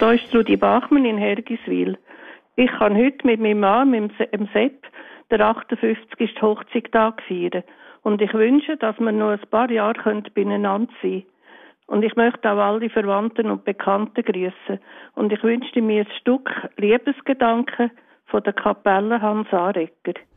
Da ist Rudi Bachmann in Hergiswil. Ich kann heute mit meinem Mann, mit dem Sepp, der 58. Hochzeitstag feiern. Und ich wünsche, dass wir noch ein paar Jahre beieinander sein können. Und ich möchte auch alle Verwandten und Bekannten grüßen. Und ich wünschte mir ein Stück Liebesgedanken von der Kapelle Hans Aregger.